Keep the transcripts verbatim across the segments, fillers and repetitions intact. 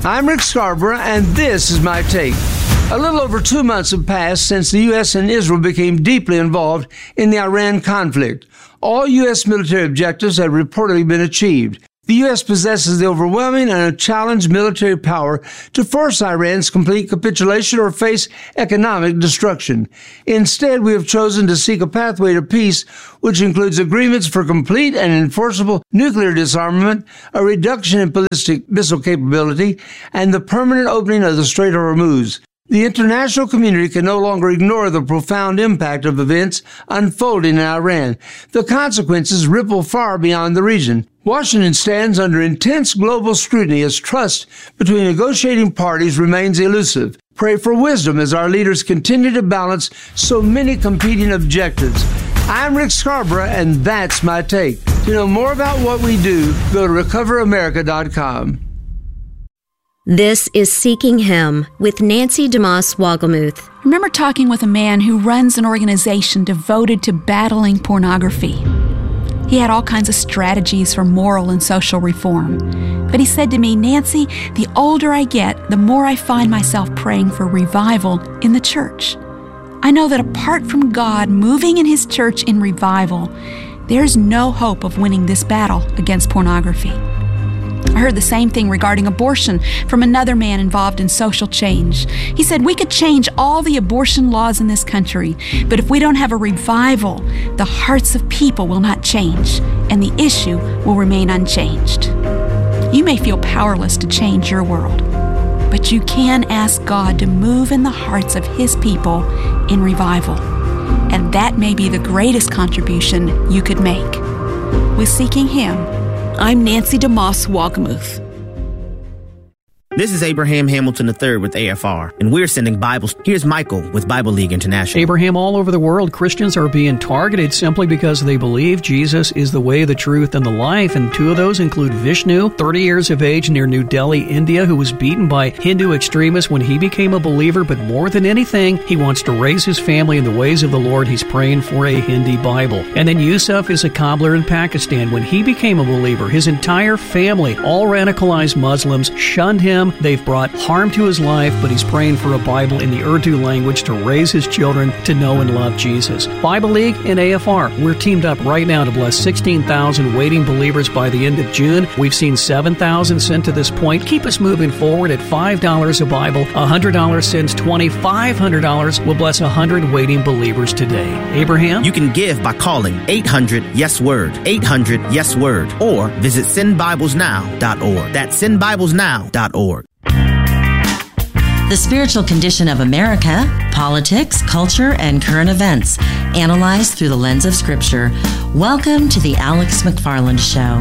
I'm Rick Scarborough, and this is my take. A little over two months have passed since the U S and Israel became deeply involved in the Iran conflict. All U S military objectives have reportedly been achieved. The U S possesses the overwhelming and unchallenged military power to force Iran's complete capitulation or face economic destruction. Instead, we have chosen to seek a pathway to peace, which includes agreements for complete and enforceable nuclear disarmament, a reduction in ballistic missile capability, and the permanent opening of the Strait of Hormuz. The international community can no longer ignore the profound impact of events unfolding in Iran. The consequences ripple far beyond the region. Washington stands under intense global scrutiny as trust between negotiating parties remains elusive. Pray for wisdom as our leaders continue to balance so many competing objectives. I'm Rick Scarborough, and that's my take. To know more about what we do, go to recover america dot com. This is Seeking Him with Nancy DeMoss Wogelmuth. I remember talking with a man who runs an organization devoted to battling pornography. He had all kinds of strategies for moral and social reform. But he said to me, Nancy, the older I get, the more I find myself praying for revival in the church. I know that apart from God moving in His church in revival, there's no hope of winning this battle against pornography. I heard the same thing regarding abortion from another man involved in social change. He said, we could change all the abortion laws in this country, but if we don't have a revival, the hearts of people will not change, and the issue will remain unchanged. You may feel powerless to change your world, but you can ask God to move in the hearts of His people in revival, and that may be the greatest contribution you could make. With Seeking Him, I'm Nancy DeMoss Wogelmuth. This is Abraham Hamilton the third with A F R, and we're sending Bibles. Here's Michael with Bible League International. Abraham, all over the world, Christians are being targeted simply because they believe Jesus is the way, the truth, and the life, and two of those include Vishnu, thirty years of age near New Delhi, India, who was beaten by Hindu extremists when he became a believer, but more than anything, he wants to raise his family in the ways of the Lord. He's praying for a Hindi Bible. And then Yusuf is a cobbler in Pakistan. When he became a believer, his entire family, all radicalized Muslims, shunned him. They've brought harm to his life, but he's praying for a Bible in the Urdu language to raise his children to know and love Jesus. Bible League and A F R, we're teamed up right now to bless sixteen thousand waiting believers by the end of June. We've seen seven thousand sent to this point. Keep us moving forward at five dollars a Bible. one hundred dollars sends twenty. five hundred dollars will bless one hundred waiting believers today. Abraham? You can give by calling eight hundred yes word, eight hundred yes word, or visit send bibles now dot org. That's send bibles now dot org. The spiritual condition of America, politics, culture, and current events, analyzed through the lens of Scripture. Welcome to the Alex McFarland Show.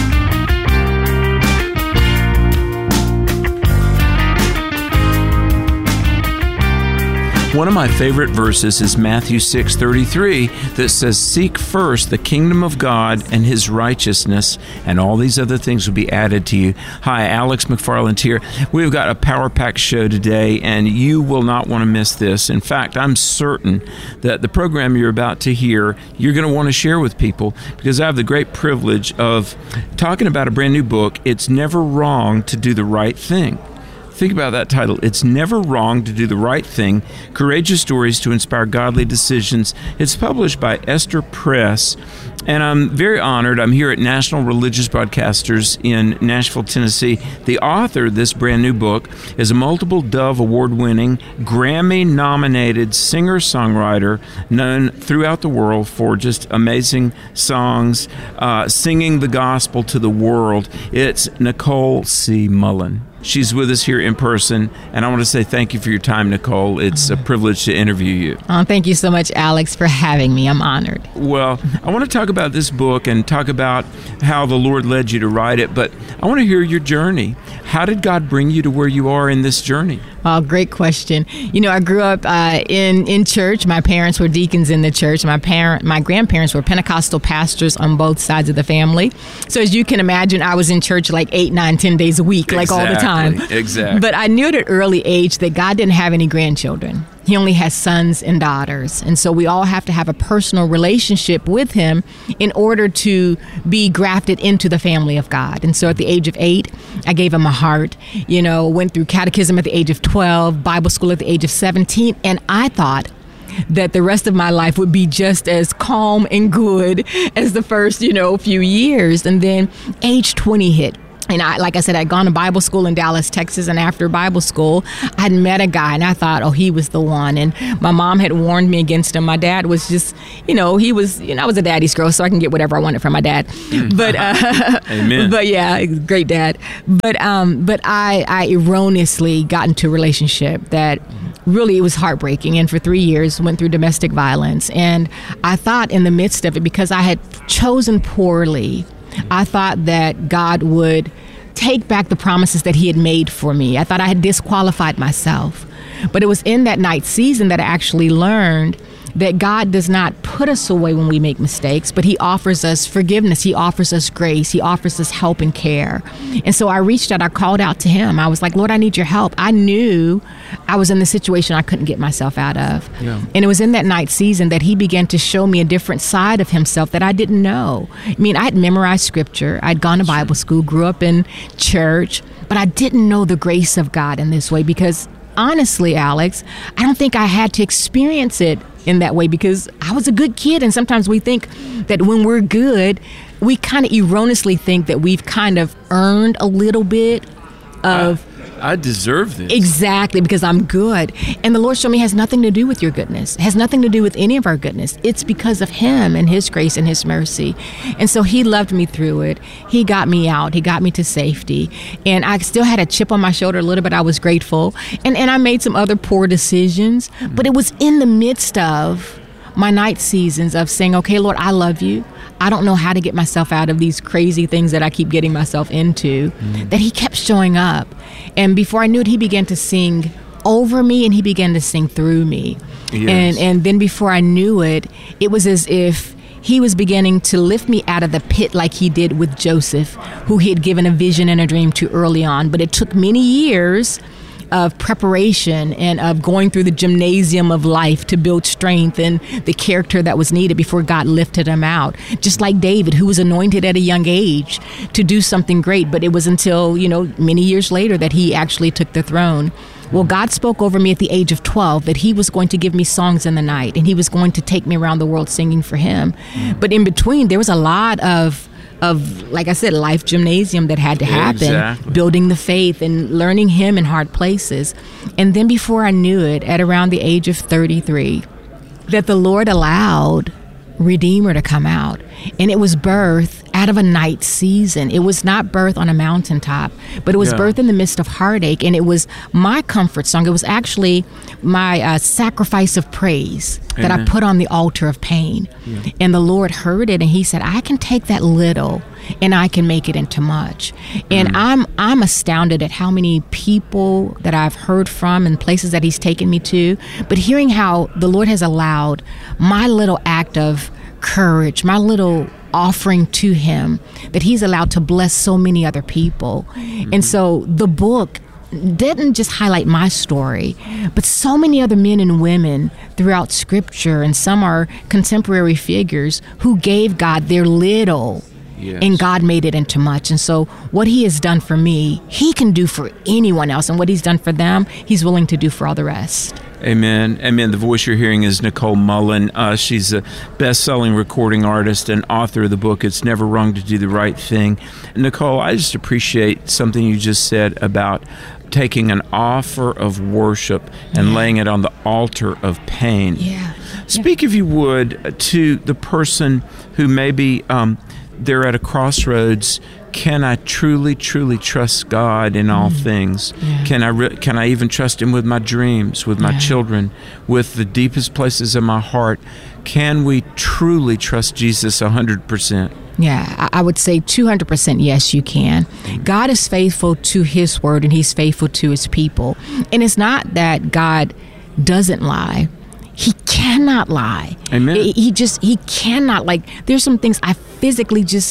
One of my favorite verses is Matthew six thirty-three that says, "Seek first the kingdom of God and His righteousness, and all these other things will be added to you." Hi, Alex McFarland here. We've got a power-packed show today, and you will not want to miss this. In fact, I'm certain that the program you're about to hear, you're going to want to share with people, because I have the great privilege of talking about a brand new book, It's Never Wrong to Do the Right Thing. Think about that title. It's Never Wrong to Do the Right Thing, Courageous Stories to Inspire Godly Decisions. It's published by Esther Press, and I'm very honored. I'm here at National Religious Broadcasters in Nashville, Tennessee. The author of this brand new book is a multiple Dove Award-winning, Grammy-nominated singer-songwriter known throughout the world for just amazing songs, uh, singing the gospel to the world. It's Nicole C. Mullen. She's with us here in person, and I want to say thank you for your time, Nicole. It's a privilege to interview you. Oh, thank you so much, Alex, for having me. I'm honored. Well, I want to talk about this book and talk about how the Lord led you to write it, but I want to hear your journey. How did God bring you to where you are in this journey? Oh, great question. You know, I grew up uh, in in church. My parents were deacons in the church. My parent, my grandparents were Pentecostal pastors on both sides of the family. So as you can imagine, I was in church like eight, nine, ten days a week, like exactly, all the time. Exactly. But I knew at an early age that God didn't have any grandchildren. He only has sons and daughters. And so we all have to have a personal relationship with him in order to be grafted into the family of God. And so at the age of eight, I gave him a heart, you know, went through catechism at the age of twelve, Bible school at the age of seventeen. And I thought that the rest of my life would be just as calm and good as the first, you know, few years. And then age twenty hit. And I, like I said, I'd gone to Bible school in Dallas, Texas, and after Bible school, I'd met a guy, and I thought, oh, he was the one. And my mom had warned me against him. My dad was just, you know, he was, you know, I was a daddy's girl, so I can get whatever I wanted from my dad. Mm. But, uh, Amen. But yeah, great dad. But, um, but I, I erroneously got into a relationship that really, it was heartbreaking. And for three years, went through domestic violence. And I thought in the midst of it, because I had chosen poorly, I thought that God would take back the promises that he had made for me. I thought I had disqualified myself. But it was in that night season that I actually learned that God does not put us away when we make mistakes, but he offers us forgiveness. He offers us grace. He offers us help and care. And so I reached out, I called out to him. I was like, Lord, I need your help. I knew I was in the situation I couldn't get myself out of. Yeah. And it was in that night season that he began to show me a different side of himself that I didn't know. I mean, I had memorized scripture. I'd gone to Bible school, grew up in church, but I didn't know the grace of God in this way because honestly, Alex, I don't think I had to experience it in that way because I was a good kid. And sometimes we think that when we're good, we kind of erroneously think that we've kind of earned a little bit of... I, I deserve this. Exactly, because I'm good. And the Lord showed me it has nothing to do with your goodness. It has nothing to do with any of our goodness. It's because of him and his grace and his mercy. And so he loved me through it. He got me out. He got me to safety. And I still had a chip on my shoulder a little bit. I was grateful. And, and I made some other poor decisions. Mm-hmm. But it was in the midst of my night seasons of saying, okay, Lord, I love you. I don't know how to get myself out of these crazy things that I keep getting myself into, mm. that he kept showing up. And before I knew it, he began to sing over me and he began to sing through me. Yes. And and then before I knew it, it was as if he was beginning to lift me out of the pit like he did with Joseph, who he had given a vision and a dream to early on. But it took many years of preparation and of going through the gymnasium of life to build strength and the character that was needed before God lifted him out. Just like David, who was anointed at a young age to do something great, but it was until, you know, many years later that he actually took the throne. Well, God spoke over me at the age of twelve that he was going to give me songs in the night and he was going to take me around the world singing for him. But in between, there was a lot of of, like I said, life gymnasium that had to happen, exactly. Building the faith and learning him in hard places. And then before I knew it, at around the age of thirty-three, that the Lord allowed Redeemer to come out. And it was birth out of a night season. It was not birth on a mountaintop, but it was yeah. birth in the midst of heartache. And it was my comfort song. It was actually my uh, sacrifice of praise Amen. That I put on the altar of pain. Yeah. And the Lord heard it and he said, I can take that little and I can make it into much. And mm. I'm I'm astounded at how many people that I've heard from and places that he's taken me to, but hearing how the Lord has allowed my little act of courage, my little offering to him, that he's allowed to bless so many other people. Mm-hmm. And so the book didn't just highlight my story, but so many other men and women throughout scripture, and some are contemporary figures who gave God their little. Yes. And God made it into much. And so what he has done for me, he can do for anyone else. And what he's done for them, he's willing to do for all the rest. Amen. Amen. The voice you're hearing is Nicole Mullen. Uh, she's a best-selling recording artist and author of the book, It's Never Wrong to Do the Right Thing. Nicole, I just appreciate something you just said about taking an offer of worship and yeah. laying it on the altar of pain. Yeah. Speak, yeah. if you would, to the person who maybe um, they're at a crossroads. Can I truly, truly trust God in all mm. things? Yeah. Can I re- can I even trust him with my dreams, with my yeah. children, with the deepest places of my heart? Can we truly trust Jesus one hundred percent? Yeah, I would say two hundred percent yes, you can. God is faithful to his word and he's faithful to his people. And it's not that God doesn't lie. He cannot lie. Amen. He just, he cannot, like, there's some things I physically just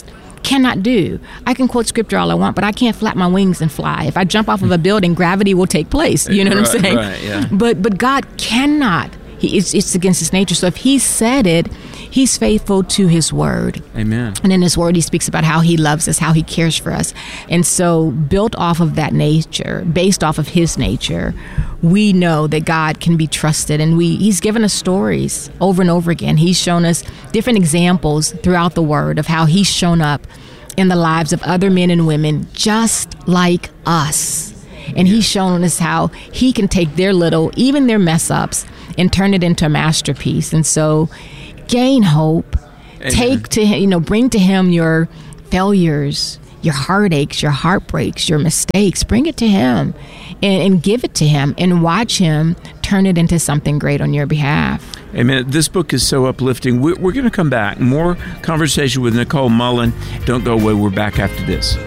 cannot do. I can quote scripture all I want, but I can't flap my wings and fly. If I jump off of a building, gravity will take place. You know right, what I'm saying? Right, yeah. But but God cannot. He, it's, it's against his nature. So if he said it, he's faithful to his word. Amen. And in his word, he speaks about how he loves us, how he cares for us. And so built off of that nature, based off of his nature, we know that God can be trusted. And we he's given us stories over and over again. He's shown us different examples throughout the word of how he's shown up in the lives of other men and women just like us. And he's shown us how he can take their little, even their mess ups, and turn it into a masterpiece. And so gain hope. Amen. Take to him, you know, bring to him your failures, your heartaches, your heartbreaks, your mistakes. Bring it to him and, and give it to him and watch him turn it into something great on your behalf. Amen. This book is so uplifting. We're, we're going to come back. More conversation with Nicole Mullen. Don't go away. We're back after this.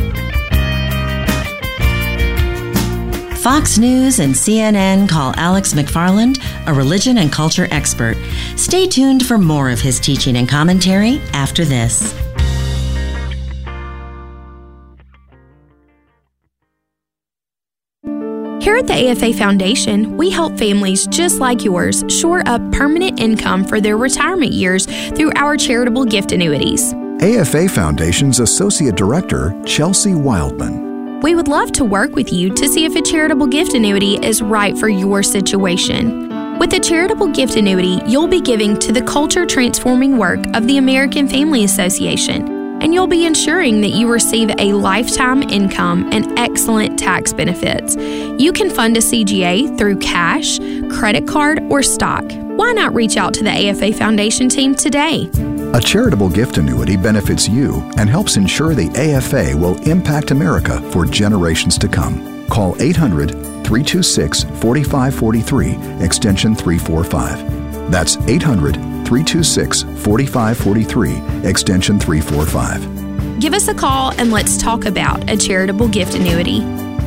Fox News and C N N call Alex McFarland a religion and culture expert. Stay tuned for more of his teaching and commentary after this. Here at the A F A Foundation, we help families just like yours shore up permanent income for their retirement years through our charitable gift annuities. A F A Foundation's Associate Director, Chelsea Wildman. We would love to work with you to see if a charitable gift annuity is right for your situation. With a charitable gift annuity, you'll be giving to the culture-transforming work of the American Family Association, and you'll be ensuring that you receive a lifetime income and excellent tax benefits. You can fund a C G A through cash, credit card, or stock. Why not reach out to the A F A Foundation team today? A charitable gift annuity benefits you and helps ensure the A F A will impact America for generations to come. Call eight hundred, three two six, four five four three, extension three forty-five. That's eight hundred, three two six, four five four three, extension three forty-five. Give us a call and let's talk about a charitable gift annuity.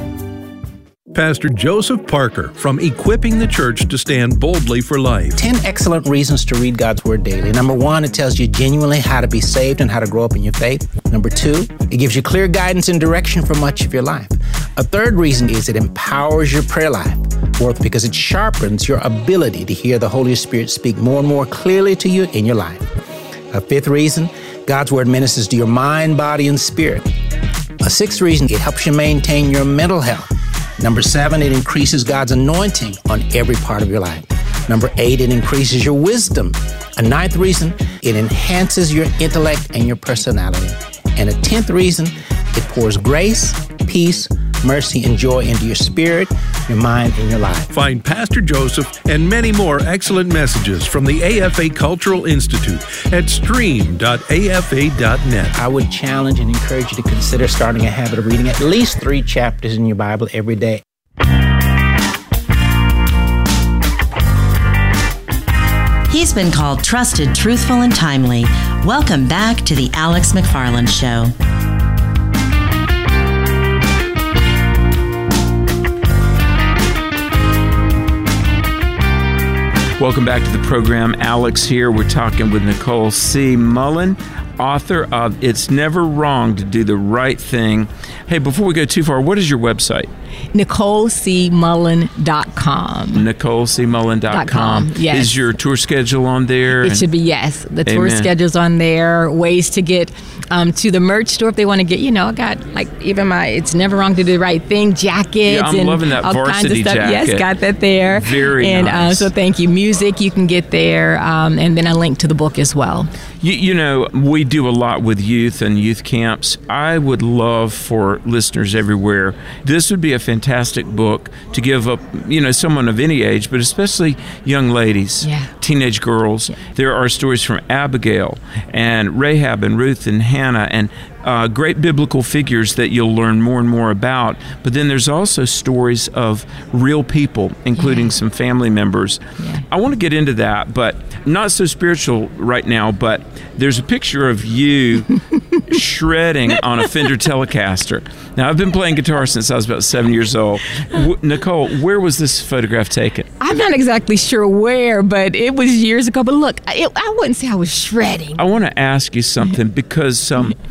Pastor Joseph Parker from Equipping the Church to Stand Boldly for Life. Ten excellent reasons to read God's Word daily. Number one, it tells you genuinely how to be saved and how to grow up in your faith. Number two, it gives you clear guidance and direction for much of your life. A third reason is it empowers your prayer life. Fourth, because it sharpens your ability to hear the Holy Spirit speak more and more clearly to you in your life. A fifth reason, God's Word ministers to your mind, body, and spirit. A sixth reason, it helps you maintain your mental health. Number seven, it increases God's anointing on every part of your life. Number eight, it increases your wisdom. A ninth reason, it enhances your intellect and your personality. And a tenth reason, it pours grace, peace, mercy, and joy into your spirit, your mind, and your life. Find Pastor Joseph and many more excellent messages from the A F A Cultural Institute at stream dot A F A dot net. I would challenge and encourage you to consider starting a habit of reading at least three chapters in your Bible every day. He's been called trusted, truthful, and timely. Welcome back to the Alex McFarland Show. Welcome back to the program. Alex here. We're talking with Nicole C. Mullen, author of It's Never Wrong to Do the Right Thing. Hey, before we go too far, what is your website? Nicole C Mullen dot com. Nicole C Mullen dot com. Yes. Is your tour schedule on there? It and- should be, yes. The tour Amen. schedule's on there. Ways to get um, to the merch store if they want to get, you know, I got like even my It's Never Wrong to Do the Right Thing jackets. Yeah, I'm and loving that all kinds of varsity stuff. jacket. Yes, got that there. Very and, nice. And uh, so thank you. Music you can get there. Um, and then a link to the book as well. You, you know, we do a lot with youth and youth camps. I would love for listeners everywhere, this would be a fantastic book to give up, you know, someone of any age, but especially young ladies, yeah. teenage girls. Yeah. There are stories from Abigail and Rahab and Ruth and Hannah and uh, great biblical figures that you'll learn more and more about. But then there's also stories of real people, including yeah. some family members. Yeah. I want to get into that, but not so spiritual right now, but there's a picture of you shredding on a Fender Telecaster. Now, I've been playing guitar since I was about seven years old. W- Nicole, where was this photograph taken? I'm not exactly sure where, but it was years ago. But look, it, I wouldn't say I was shredding. I want to ask you something because um,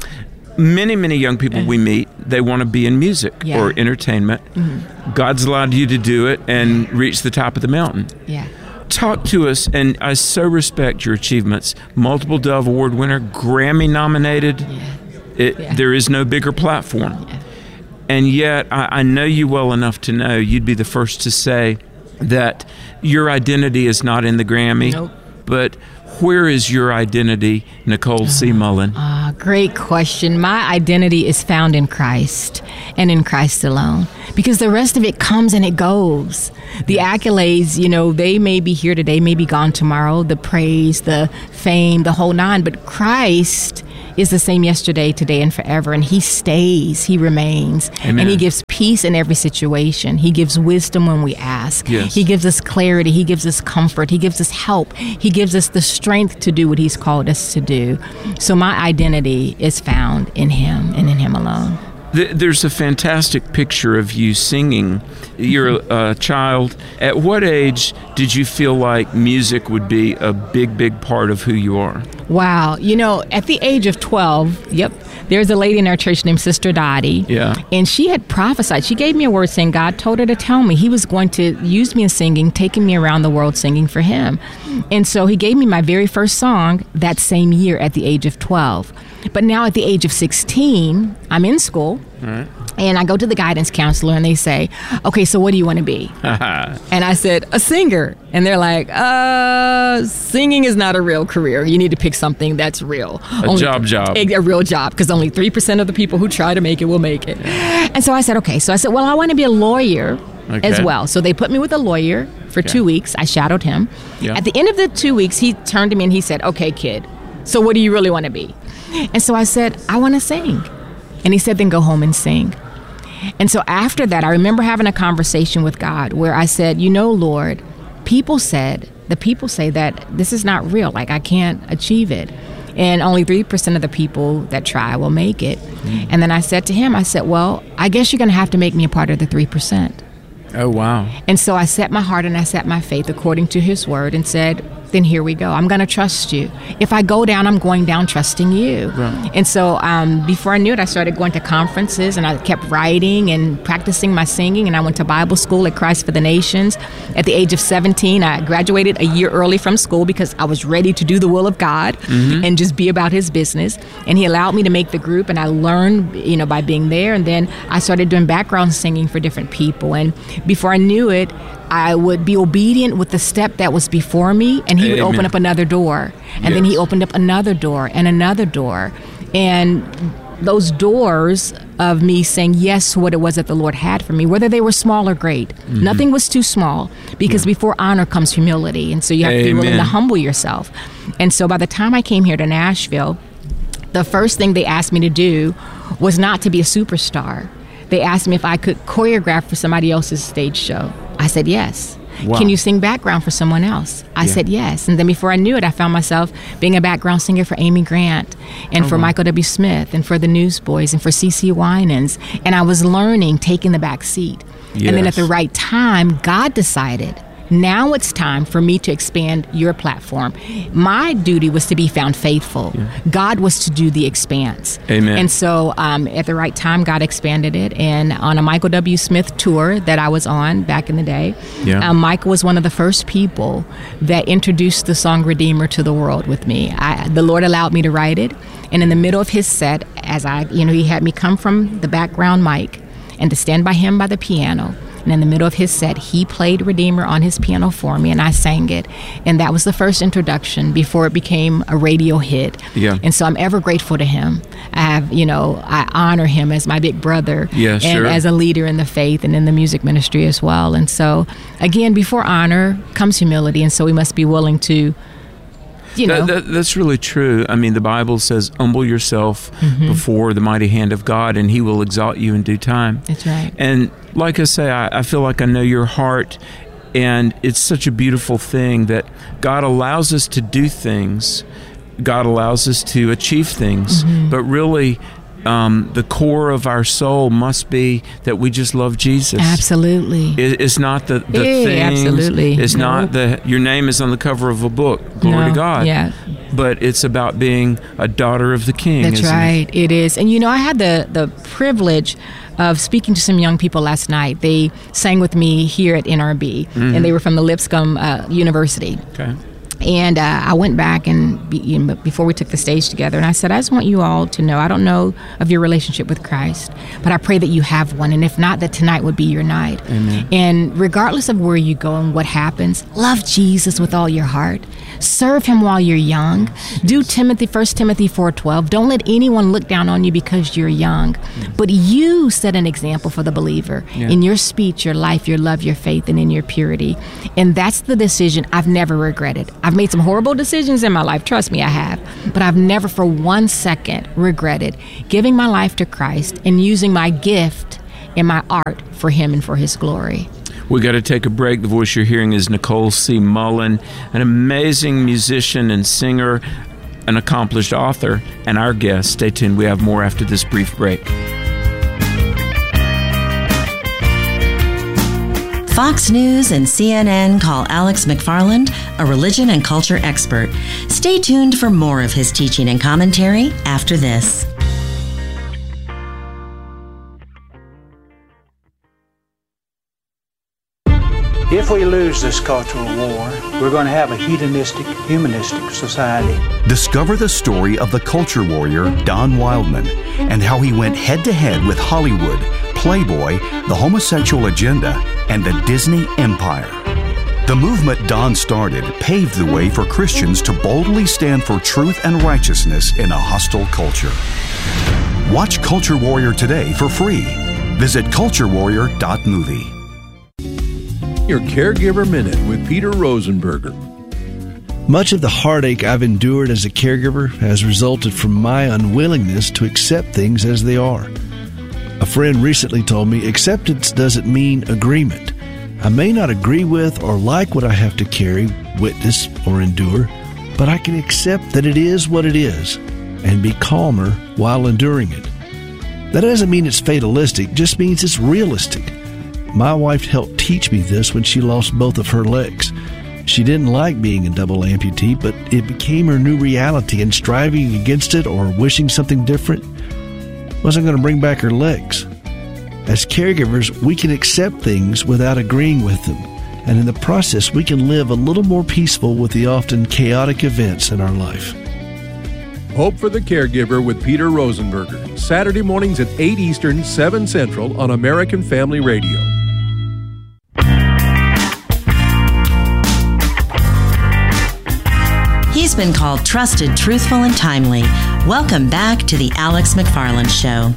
many, many young people we meet, they want to be in music Yeah. or entertainment. Mm-hmm. God's allowed you to do it and reach the top of the mountain. Yeah. Talk to us, and I so respect your achievements. Multiple Dove Award winner, Grammy nominated. Yeah. It, Yeah. There is no bigger platform. Yeah. And yet, I, I know you well enough to know you'd be the first to say that your identity is not in the Grammy. Nope. But where is your identity, Nicole C. Mullen? Ah, great question. My identity is found in Christ and in Christ alone, because the rest of it comes and it goes. The accolades, you know, they may be here today, may be gone tomorrow, the praise, the fame, the whole nine, but Christ is the same yesterday, today, and forever, and he stays, he remains. Amen. And he gives peace in every situation. He gives wisdom when we ask. Yes. He gives us clarity. He gives us comfort. He gives us help. He gives us the strength to do what he's called us to do. So my identity is found in him and in him alone. There's a fantastic picture of you singing. You're a child. At what age did you feel like music would be a big, big part of who you are? Wow. You know, at the age of twelve, yep, there's a lady in our church named Sister Dottie. Yeah. And she had prophesied. She gave me a word saying God told her to tell me he was going to use me in singing, taking me around the world singing for him. And so he gave me my very first song that same year at the age of twelve. But now at the age of sixteen, I'm in school. Right. And I go to the guidance counselor and they say, okay, so what do you want to be? And I said, a singer. And they're like, uh, singing is not a real career. You need to pick something that's real. A only, job job. A, a real job, because only three percent of the people who try to make it will make it. And so I said, okay. So I said, well, I want to be a lawyer okay. as well. So they put me with a lawyer for okay. two weeks. I shadowed him. Yeah. At the end of the two weeks, he turned to me and he said, okay, kid, so what do you really want to be? And so I said, I want to sing. And he said, then go home and sing. And so after that, I remember having a conversation with God where I said, you know, Lord, people said, the people say that this is not real. Like, I can't achieve it. And only three percent of the people that try will make it. Mm. And then I said to him, I said, well, I guess you're going to have to make me a part of the three percent. Oh, wow. And so I set my heart and I set my faith according to his word and said, then here we go. I'm going to trust you. If I go down, I'm going down trusting you. Right. And so um, before I knew it, I started going to conferences and I kept writing and practicing my singing. And I went to Bible school at Christ for the Nations. At the age of seventeen, I graduated a year early from school because I was ready to do the will of God mm-hmm. and just be about his business. And he allowed me to make the group, and I learned, you know, by being there. And then I started doing background singing for different people. And before I knew it, I would be obedient with the step that was before me, and he Amen. Would open up another door. And yes. then he opened up another door and another door. And those doors of me saying yes to what it was that the Lord had for me, whether they were small or great, mm-hmm. nothing was too small, because yeah. before honor comes humility. And so you have Amen. To be willing to humble yourself. And so by the time I came here to Nashville, the first thing they asked me to do was not to be a superstar. They asked me if I could choreograph for somebody else's stage show. I said yes. Wow. Can you sing background for someone else? I yeah. said yes. And then before I knew it, I found myself being a background singer for Amy Grant and oh, for wow. Michael W. Smith and for the Newsboys and for C C Winans. And I was learning, taking the back seat. Yes. And then at the right time, God decided, now it's time for me to expand your platform. My duty was to be found faithful. Yeah. God was to do the expanse. Amen. And so um, at the right time, God expanded it. And on a Michael W. Smith tour that I was on back in the day, yeah. um, Michael was one of the first people that introduced the song Redeemer to the world with me. I, the Lord allowed me to write it. And in the middle of his set, as I, you know, he had me come from the background mic and to stand by him by the piano. And in the middle of his set, he played Redeemer on his piano for me, and I sang it. And that was the first introduction before it became a radio hit. Yeah. And so I'm ever grateful to him. I have, you know, I honor him as my big brother yeah, and sure. as a leader in the faith and in the music ministry as well. And so, again, before honor comes humility, and so we must be willing to, you know. That, that, that's really true. I mean, the Bible says, humble yourself mm-hmm. before the mighty hand of God, and he will exalt you in due time. That's right. And like I say, I, I feel like I know your heart, and it's such a beautiful thing that God allows us to do things. God allows us to achieve things, mm-hmm. but really Um, the core of our soul must be that we just love Jesus. Absolutely. It, it's not the, the yeah, things. Absolutely. It's no. not the, your name is on the cover of a book. Glory no. to God. Yeah. but it's about being a daughter of the King. That's isn't right. It? It is. And you know, I had the, the privilege of speaking to some young people last night. They sang with me here at N R B, mm-hmm. and they were from the Lipscomb uh, University. Okay. And uh, I went back and be, you know, before we took the stage together, and I said, I just want you all to know, I don't know of your relationship with Christ, but I pray that you have one. And if not, that tonight would be your night. Amen. And regardless of where you go and what happens, love Jesus with all your heart. Serve him while you're young. Do Timothy, First Timothy four twelve. Don't let anyone look down on you because you're young. Mm. But you set an example for the believer yeah. in your speech, your life, your love, your faith, and in your purity. And that's the decision I've never regretted. I've made some horrible decisions in my life. Trust me, I have. But I've never for one second regretted giving my life to Christ and using my gift and my art for him and for his glory. We got to take a break. The voice you're hearing is Nicole C. Mullen, an amazing musician and singer, an accomplished author, and our guest. Stay tuned. We have more after this brief break. Fox News and C N N call Alex McFarland a religion and culture expert. Stay tuned for more of his teaching and commentary after this. If we lose this cultural war, we're going to have a hedonistic, humanistic society. Discover the story of the culture warrior Don Wildman and how he went head-to-head with Hollywood, Playboy, the homosexual agenda, and the Disney empire. The movement Don started paved the way for Christians to boldly stand for truth and righteousness in a hostile culture. Watch Culture Warrior today for free. Visit culture warrior dot movie. Your Caregiver Minute with Peter Rosenberger. Much of the heartache I've endured as a caregiver has resulted from my unwillingness to accept things as they are. A friend recently told me acceptance doesn't mean agreement. I may not agree with or like what I have to carry, witness, or endure, but I can accept that it is what it is and be calmer while enduring it. That doesn't mean it's fatalistic, just means it's realistic. My wife helped teach me this when she lost both of her legs. She didn't like being a double amputee, but it became her new reality, and striving against it or wishing something different wasn't going to bring back her legs. As caregivers, we can accept things without agreeing with them, and in the process, we can live a little more peaceful with the often chaotic events in our life. Hope for the Caregiver with Peter Rosenberger, Saturday mornings at eight Eastern, seven Central on American Family Radio. He's been called trusted, truthful, and timely. Welcome back to the Alex McFarland Show.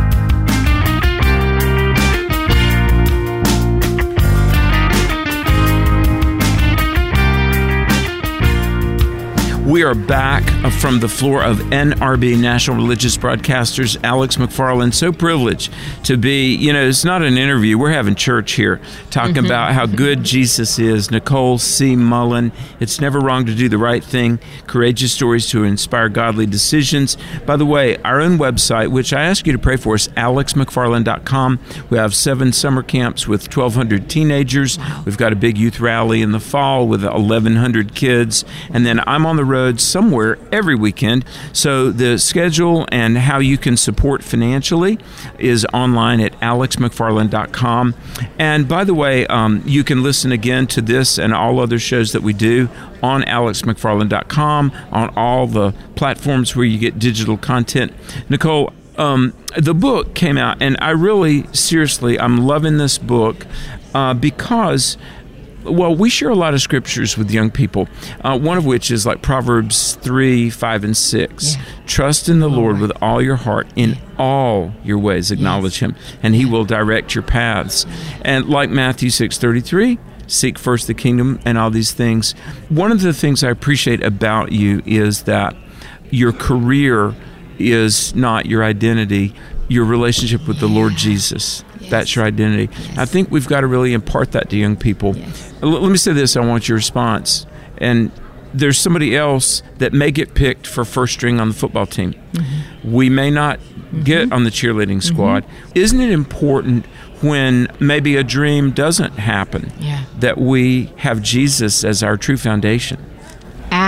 We are back from the floor of N R B, National Religious Broadcasters. Alex McFarland, so privileged to be, you know, it's not an interview. We're having church here, talking mm-hmm. about how good Jesus is. Nicole C. Mullen, it's never wrong to do the right thing. Courageous stories to inspire godly decisions. By the way, our own website, which I ask you to pray for, is alex mcfarland dot com. We have seven summer camps with twelve hundred teenagers. We've got a big youth rally in the fall with eleven hundred kids. And then I'm on the road somewhere every weekend. So the schedule and how you can support financially is online at alex mcfarland dot com. And by the way, um, you can listen again to this and all other shows that we do on alex mcfarland dot com, on all the platforms where you get digital content. Nicole, um, the book came out, and I really, seriously, I'm loving this book uh, because well, we share a lot of scriptures with young people, uh, one of which is like Proverbs three, five, and six. Yeah. Trust in the Lord right. with all your heart. In all your ways acknowledge yes. Him, and He will direct your paths. And like Matthew six thirty-three, seek first the kingdom and all these things. One of the things I appreciate about you is that your career is not your identity, your relationship with the Lord Jesus. Yes. That's your identity. Yes. I think we've got to really impart that to young people. Yes. L- let me say this. I want your response. And there's somebody else that may get picked for first string on the football team. Mm-hmm. We may not mm-hmm. get on the cheerleading squad. Mm-hmm. Isn't it important when maybe a dream doesn't happen yeah. that we have Jesus as our true foundation?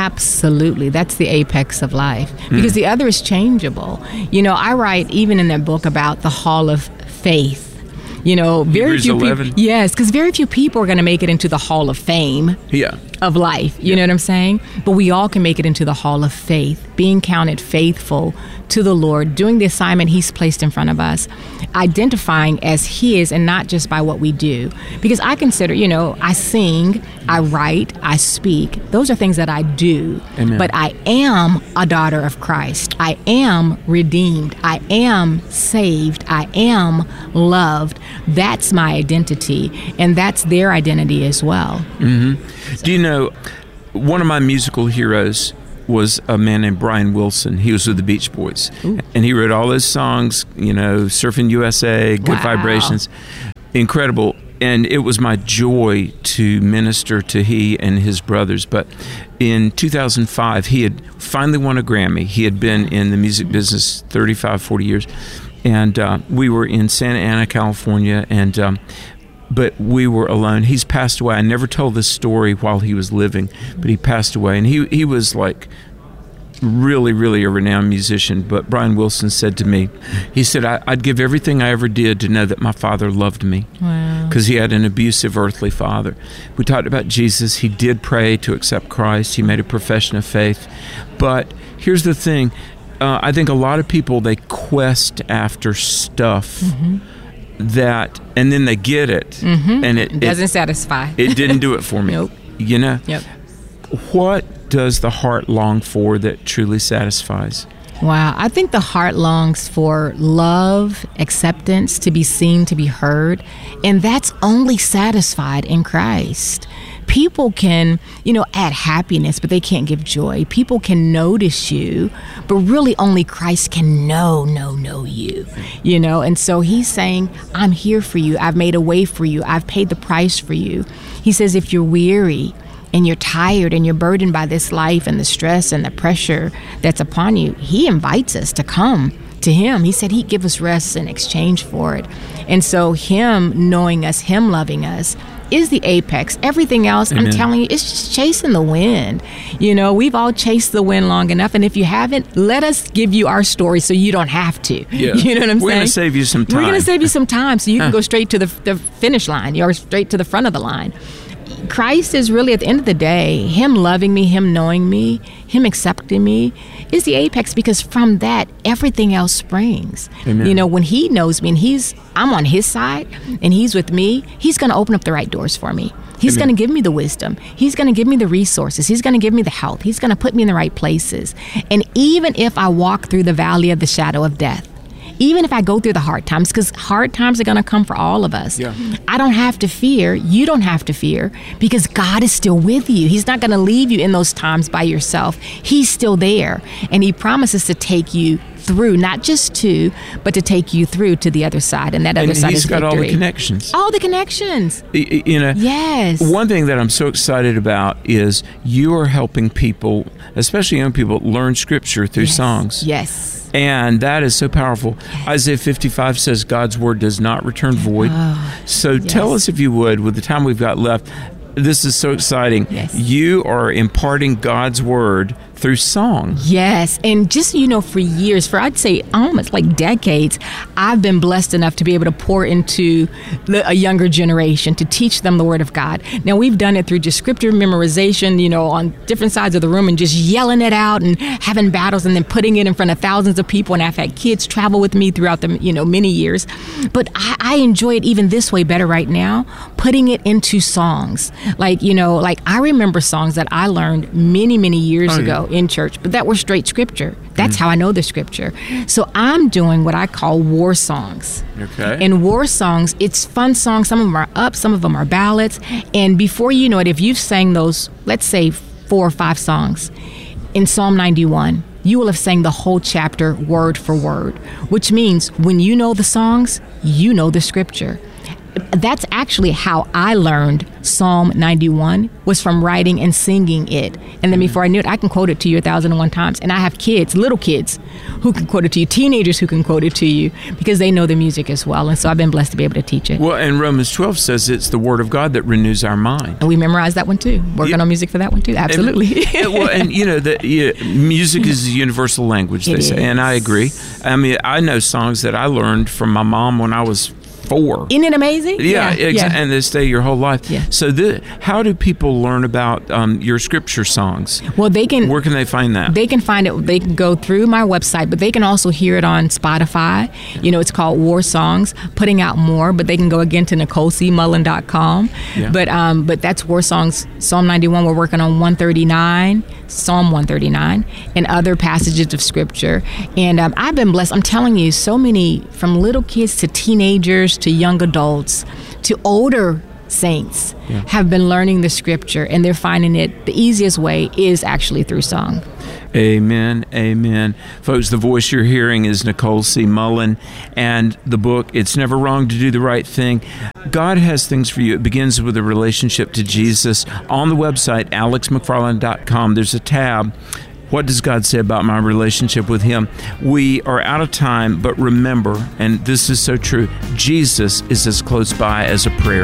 Absolutely. That's the apex of life. Because mm. the other is changeable. You know, I write even in that book about the hall of faith. You know, very Hebrews few eleven. people. Yes, because very few people are going to make it into the hall of fame. Yeah. Of life. You yeah. know what I'm saying? But we all can make it into the hall of faith, being counted faithful to the Lord, doing the assignment He's placed in front of us, identifying as His and not just by what we do. Because I consider, you know, I sing, I write, I speak. Those are things that I do. Amen. But I am a daughter of Christ. I am redeemed. I am saved. I am loved. That's my identity. And that's their identity as well. Mm-hmm. So. Do you know, one of my musical heroes was a man named Brian Wilson. He was with the Beach Boys. Ooh. And he wrote all those songs, you know, Surfing U S A, Good wow. Vibrations. Incredible. And it was my joy to minister to he and his brothers. But in two thousand five, he had finally won a Grammy. He had been in the music business thirty-five, forty years. And uh, we were in Santa Ana, California, and um, but we were alone. He's passed away. I never told this story while he was living, but he passed away. And he, he was like really, really a renowned musician. But Brian Wilson said to me, he said, I, I'd give everything I ever did to know that my father loved me. Wow. Because he had an abusive earthly father. We talked about Jesus. He did pray to accept Christ. He made a profession of faith. But here's the thing. Uh, I think a lot of people, they quest after stuff. Mm-hmm. That, and then they get it, mm-hmm. and it, it doesn't it, satisfy. It didn't do it for me. Nope. You know? Yep. What does the heart long for that truly satisfies? Wow. I think the heart longs for love, acceptance, to be seen, to be heard, and that's only satisfied in Christ. People can, you know, add happiness, but they can't give joy. People can notice you, but really only Christ can know, know, know you, you know? And so He's saying, I'm here for you. I've made a way for you. I've paid the price for you. He says, if you're weary and you're tired and you're burdened by this life and the stress and the pressure that's upon you, He invites us to come to Him. He said He'd give us rest in exchange for it. And so Him knowing us, Him loving us, is the apex. Everything else, Amen. I'm telling you, it's just chasing the wind. You know, we've all chased the wind long enough, and if you haven't, let us give you our story so you don't have to. Yeah. You know what I'm We're saying? We're going to save you some time. We're going to save you some time so you can go straight to the, the finish line or straight to the front of the line. Christ is really, at the end of the day, Him loving me, Him knowing me, Him accepting me is the apex, because from that, everything else springs. Amen. You know, when He knows me and He's, I'm on His side and He's with me, He's going to open up the right doors for me. He's going to give me the wisdom. He's going to give me the resources. He's going to give me the health. He's going to put me in the right places. And even if I walk through the valley of the shadow of death, even if I go through the hard times, because hard times are going to come for all of us. Yeah. I don't have to fear. You don't have to fear, because God is still with you. He's not going to leave you in those times by yourself. He's still there. And He promises to take you through, not just to, but to take you through to the other side. And that other and side he's is got victory. all the connections. All the connections. You know, yes. One thing that I'm so excited about is you are helping people, especially young people, learn Scripture through yes. songs. Yes. And that is so powerful. Yes. Isaiah fifty-five says God's word does not return void. Oh, so yes. tell us, if you would, with the time we've got left, this is so exciting. Yes. You are imparting God's word through song. Yes. And just, you know, for years, for I'd say almost like decades, I've been blessed enough to be able to pour into the, a younger generation, to teach them the Word of God. Now, we've done it through just scripture memorization, you know, on different sides of the room, and just yelling it out and having battles and then putting it in front of thousands of people. And I've had kids travel with me throughout the, you know, many years. But I, I enjoy it even this way better right now, putting it into songs. Like, you know, like I remember songs that I learned many, many years oh, ago yeah. in church, but that were straight scripture. That's mm. how I know the Scripture. So I'm doing what I call war songs. Okay. And war songs, it's fun songs. Some of them are up, some of them are ballads. And before you know it, if you've sang those, let's say four or five songs, in Psalm ninety-one, you will have sang the whole chapter word for word, which means when you know the songs, you know the Scripture. that's actually how I learned Psalm ninety-one, was from writing and singing it. And then before I knew it, I can quote it to you a thousand and one times. And I have kids, little kids, who can quote it to you, teenagers who can quote it to you, because they know the music as well. And so I've been blessed to be able to teach it. Well, and Romans twelve says it's the Word of God that renews our mind. And we memorized that one too. Working yeah. on music for that one too. Absolutely. And, well, and you know, the, yeah, music is a universal language, they It say, is. and I agree. I mean, I know songs that I learned from my mom when I was four. Isn't it amazing? Yeah, Yeah, exa- yeah. and they stay your whole life. Yeah. So, the, how do people learn about um, your scripture songs? Well, they can. Where can they find that? They can find it. They can go through my website, but they can also hear it on Spotify. You know, it's called War Songs, putting out more. But they can go again to Nicole C Mullen dot com. Yeah. But um, but that's War Songs. Psalm ninety-one. We're working on one thirty-nine, Psalm one thirty-nine, and other passages of scripture. And um, I've been blessed. I'm telling you, so many, from little kids to teenagers to young adults to older saints, Yeah. have been learning the scripture, and they're finding it the easiest way is actually through song. Amen, amen. Folks, the voice you're hearing is Nicole C. Mullen, and the book, It's Never Wrong to Do the Right Thing. God has things for you. It begins with a relationship to Jesus. On the website, alex mcfarland dot com, there's a tab, What does God say about my relationship with Him? We are out of time, but remember, and this is so true, Jesus is as close by as a prayer.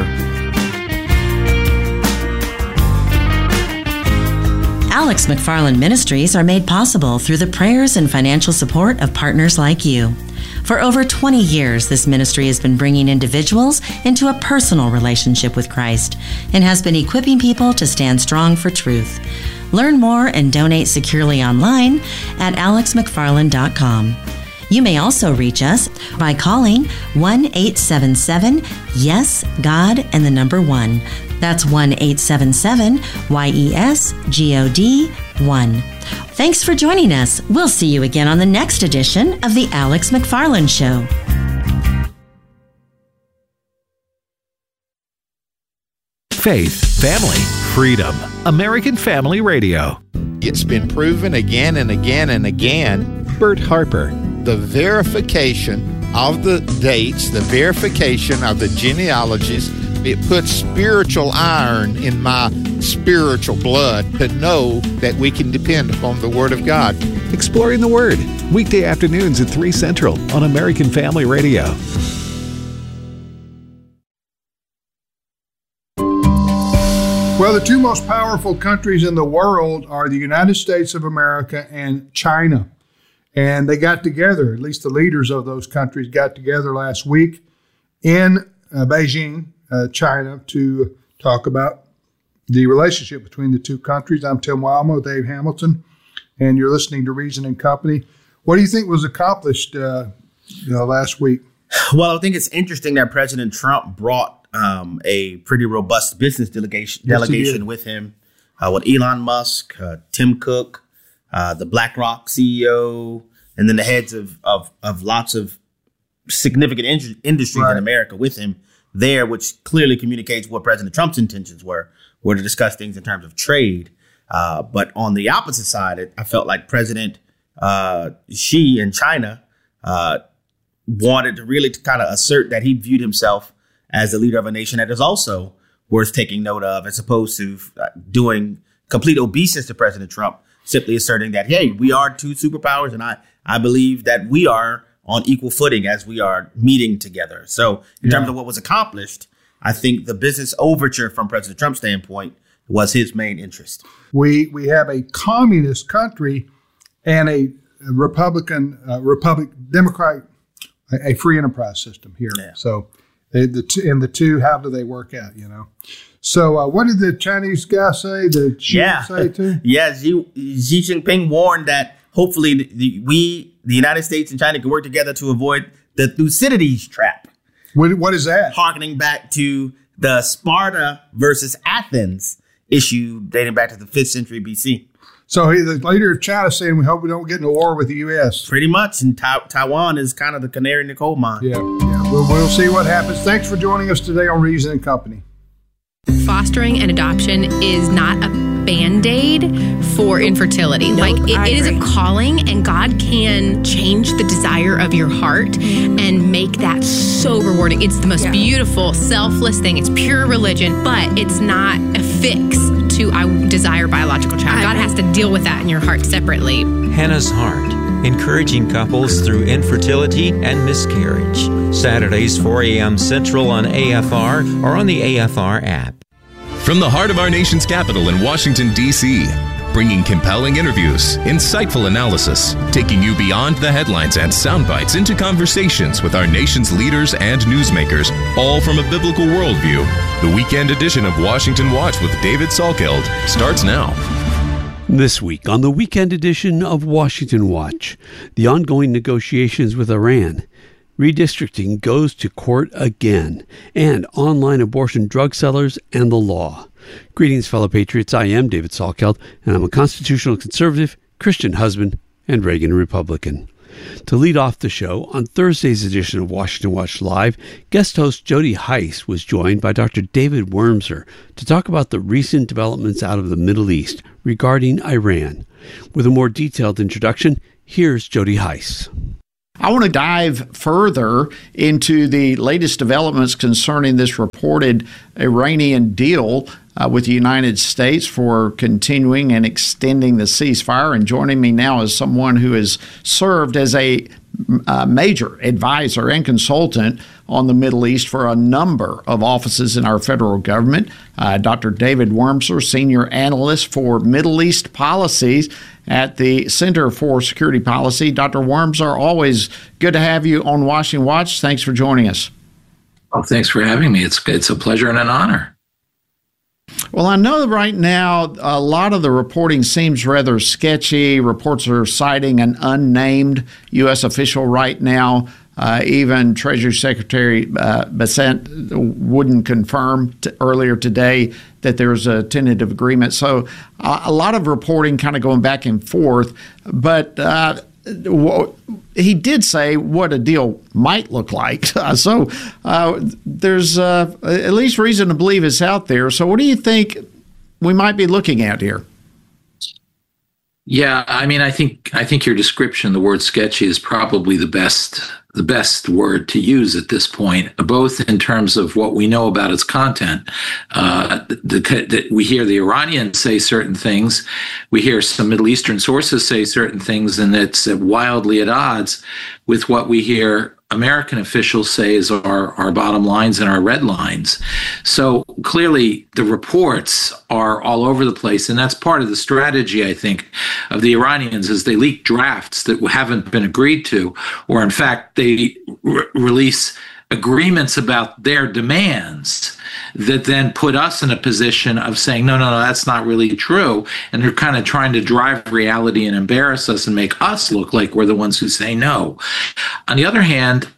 Alex McFarland Ministries are made possible through the prayers and financial support of partners like you. For over twenty years, this ministry has been bringing individuals into a personal relationship with Christ and has been equipping people to stand strong for truth. Learn more and donate securely online at alex mcfarland dot com. You may also reach us by calling one eight seven seven yes God and the number one. That's one eight seven seven Y E S G O D one. Thanks for joining us. We'll see you again on the next edition of The Alex McFarland Show. Faith, family, freedom. American Family Radio. It's been proven again and again and again. Bert Harper. The verification of the dates, the verification of the genealogies, it puts spiritual iron in my spiritual blood to know that we can depend upon the Word of God. Exploring the Word. Weekday afternoons at three Central on American Family Radio. Well, the two most powerful countries in the world are the United States of America and China. And they got together, at least the leaders of those countries got together last week in uh, Beijing, uh, China, to talk about the relationship between the two countries. I'm Tim Wildman with Dave Hamilton, and you're listening to Reason and Company. What do you think was accomplished uh, you know, last week? Well, I think it's interesting that President Trump brought um, a pretty robust business delegation Yes, he delegation did. with him, uh, with Elon Musk, uh, Tim Cook, uh, the BlackRock C E O, and then the heads of of, of lots of significant in- industries Right. in America with him there, which clearly communicates what President Trump's intentions were, were to discuss things in terms of trade. Uh, but on the opposite side, it, I felt like President uh, Xi in China uh, wanted to really to kind of assert that he viewed himself as the leader of a nation that is also worth taking note of, as opposed to uh, doing complete obeisance to President Trump, simply asserting that, hey, we are two superpowers, and I, I believe that we are on equal footing as we are meeting together. So in Yeah. terms of what was accomplished, I think the business overture from President Trump's standpoint was his main interest. We we have a communist country and a Republican, uh, Republic, Democratic, a, a free enterprise system here. Yeah. So they, the two, and the two, how do they work out? You know. So uh, what did the Chinese guy say? The Xi Yeah. say too? Yeah, Xi, Xi Jinping warned that hopefully the, the, we, the United States and China, can work together to avoid the Thucydides trap. What, what is that? Harkening back to the Sparta versus Athens issue dating back to the fifth century B C. So he, the leader of China saying, we hope we don't get into a war with the U S. Pretty much. And Ta- Taiwan is kind of the canary in the coal mine. Yeah, yeah. We'll, we'll see what happens. Thanks for joining us today on Reason and Company. Fostering and adoption is not a Band-Aid for infertility. Nope, like it, I it is a agree. calling, and God can change the desire of your heart and make that so rewarding. It's the most Yeah. beautiful, selfless thing. It's pure religion, but it's not a fix to I desire biological child. I God agree. has to deal with that in your heart separately. Hannah's Heart, encouraging couples through infertility and miscarriage. Saturdays, four a.m. Central on A F R or on the A F R app. From the heart of our nation's capital in Washington, D C, bringing compelling interviews, insightful analysis, taking you beyond the headlines and sound bites into conversations with our nation's leaders and newsmakers, all from a biblical worldview. The weekend edition of Washington Watch with David Salkeld starts now. This week on the weekend edition of Washington Watch, the ongoing negotiations with Iran, redistricting goes to court again, and online abortion drug sellers and the law. Greetings, fellow patriots. I am David Salkeld, and I'm a constitutional conservative, Christian husband, and Reagan Republican. To lead off the show, on Thursday's edition of Washington Watch Live, guest host Jody Heiss was joined by Doctor David Wurmser to talk about the recent developments out of the Middle East regarding Iran. With a more detailed introduction, here's Jody Heiss. I want to dive further into the latest developments concerning this reported Iranian deal uh, with the United States for continuing and extending the ceasefire. And joining me now is someone who has served as a uh, major advisor and consultant on the Middle East for a number of offices in our federal government. Uh, Doctor David Wurmser, Senior Analyst for Middle East Policies at the Center for Security Policy. Doctor Wurmser, always good to have you on Washington Watch. Thanks for joining us. Oh, thanks for having me. It's it's a pleasure and an honor. Well, I know right now a lot of the reporting seems rather sketchy. Reports are citing an unnamed U S official right now. Uh, even Treasury Secretary uh, Bessent wouldn't confirm t- earlier today that there's a tentative agreement. So uh, a lot of reporting kind of going back and forth. But uh, w- he did say what a deal might look like. so uh, there's uh, at least reason to believe it's out there. So what do you think we might be looking at here? Yeah, I mean, I think I think your description, the word sketchy, is probably the best the best word to use at this point, both in terms of what we know about its content. Uh, the, the, we hear the Iranians say certain things, we hear some Middle Eastern sources say certain things, and it's wildly at odds with what we hear American officials say is our, our bottom lines and our red lines. So clearly the reports are all over the place, and that's part of the strategy, I think, of the Iranians, is they leak drafts that haven't been agreed to, or in fact they re- release agreements about their demands that then put us in a position of saying, no, no, no, that's not really true. And they're kind of trying to drive reality and embarrass us and make us look like we're the ones who say no. On the other hand,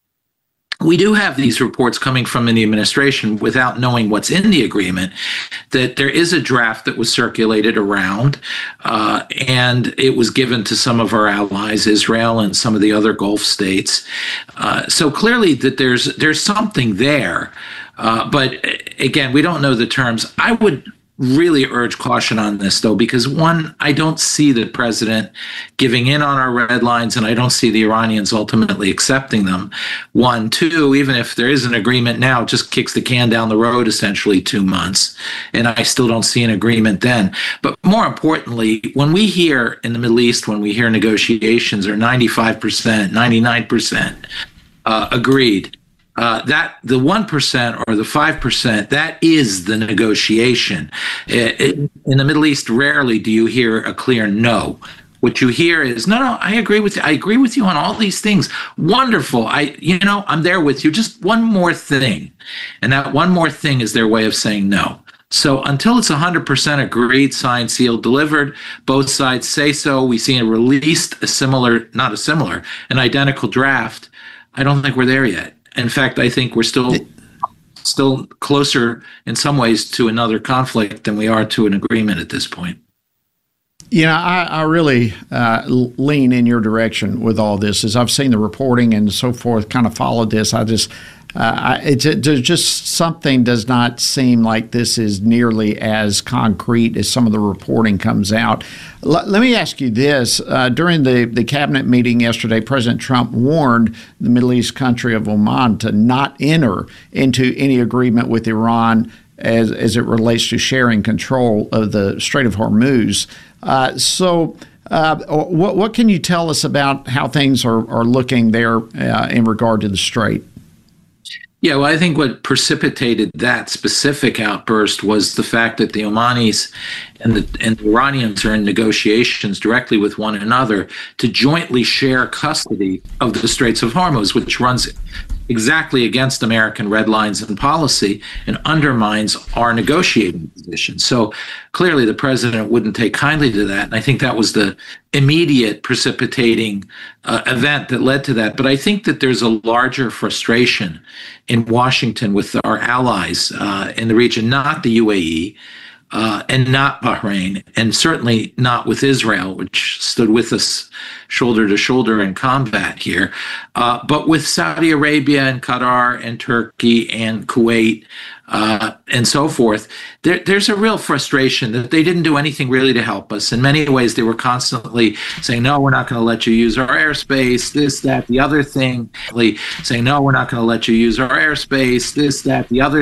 we do have these reports coming from the administration without knowing what's in the agreement, that there is a draft that was circulated around, uh, and it was given to some of our allies, Israel and some of the other Gulf states. Uh, so clearly that there's there's something there. Uh, but again, we don't know the terms. I would really urge caution on this, though, because one, I don't see the president giving in on our red lines, and I don't see the Iranians ultimately accepting them. One, two, even if there is an agreement now, it just kicks the can down the road essentially two months, and I still don't see an agreement then. But more importantly, when we hear in the Middle East, when we hear negotiations are ninety-five percent, ninety-nine percent uh, agreed, Uh, that the one percent or the five percent, that is the negotiation. It, it, in the Middle East, rarely do you hear a clear no. What you hear is, no, no, I agree with you. I agree with you on all these things. Wonderful. I, you know, I'm there with you. Just one more thing. And that one more thing is their way of saying no. So until it's one hundred percent agreed, signed, sealed, delivered, both sides say so, we see a released, a similar, not a similar, an identical draft, I don't think we're there yet. In fact, I think we're still still closer in some ways to another conflict than we are to an agreement at this point. You know, I, I really uh, lean in your direction with all this. As I've seen the reporting and so forth, kind of followed this, I just uh, it, it just something does not seem like this is nearly as concrete as some of the reporting comes out. L- let me ask you this. Uh, during the, the cabinet meeting yesterday, President Trump warned the Middle East country of Oman to not enter into any agreement with Iran as, as it relates to sharing control of the Strait of Hormuz. Uh, so uh, what, what can you tell us about how things are, are looking there uh, in regard to the Strait? Yeah, well, I think what precipitated that specific outburst was the fact that the Omanis and the, and the Iranians are in negotiations directly with one another to jointly share custody of the Straits of Hormuz, which runs exactly against American red lines and policy and undermines our negotiating position. So clearly the president wouldn't take kindly to that. And I think that was the immediate precipitating uh, event that led to that. But I think that there's a larger frustration in Washington with our allies uh, in the region, not the U A E, Uh, and not Bahrain, and certainly not with Israel, which stood with us shoulder to shoulder in combat here, uh, but with Saudi Arabia and Qatar and Turkey and Kuwait uh, and so forth. There, there's a real frustration that they didn't do anything really to help us. In many ways, they were constantly saying, no, we're not going to let you use our airspace, this, that, the other thing, saying, no, we're not going to let you use our airspace, this, that, the other